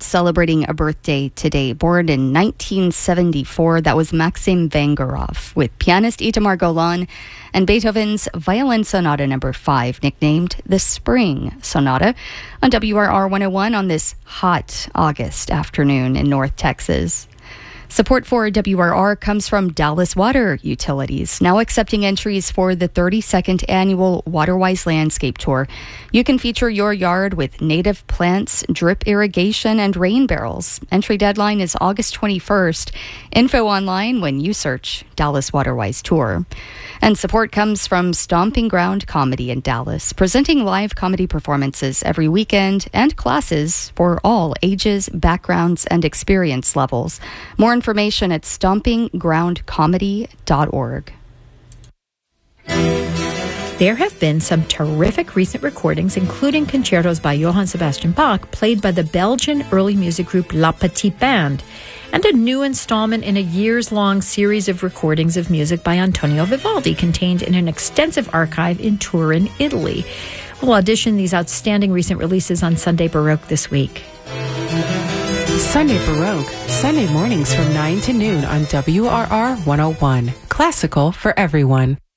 celebrating a birthday today. Born in 1974, that was Maxim Vengerov, with pianist Itamar Golan and Beethoven's Violin Sonata No. 5, nicknamed the Spring Sonata, on WRR 101 on this hot August afternoon in North Texas. Support for WRR comes from Dallas Water Utilities, now accepting entries for the 32nd annual Waterwise Landscape Tour. You can feature your yard with native plants, drip irrigation, and rain barrels. Entry deadline is August 21st. Info online when you search Dallas Waterwise Tour. And support comes from Stomping Ground Comedy in Dallas, presenting live comedy performances every weekend and classes for all ages, backgrounds, and experience levels. More information at stompinggroundcomedy.org. There have been some terrific recent recordings, including concertos by Johann Sebastian Bach, played by the Belgian early music group La Petite Band, and a new installment in a years-long series of recordings of music by Antonio Vivaldi, contained in an extensive archive in Turin, Italy. We'll audition these outstanding recent releases on Sunday Baroque this week. Sunday Baroque, Sunday mornings from 9 to noon on WRR 101. Classical for everyone.